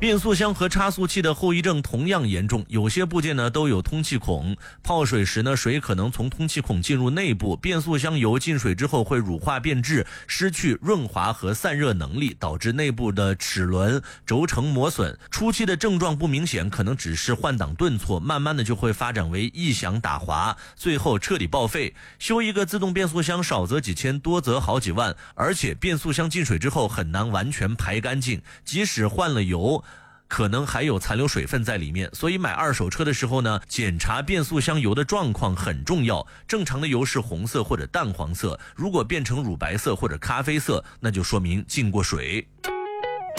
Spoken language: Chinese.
变速箱和差速器的后遗症同样严重，有些部件呢都有通气孔，泡水时呢水可能从通气孔进入内部，变速箱油进水之后会乳化变质，失去润滑和散热能力，导致内部的齿轮轴承磨损。初期的症状不明显，可能只是换挡顿挫，慢慢的就会发展为异响打滑，最后彻底报废。修一个自动变速箱少则几千，多则好几万，而且变速箱进水之后很难完全排干净，即使换了油可能还有残留水分在里面，所以买二手车的时候呢，检查变速箱油的状况很重要。正常的油是红色或者淡黄色，如果变成乳白色或者咖啡色，那就说明进过水。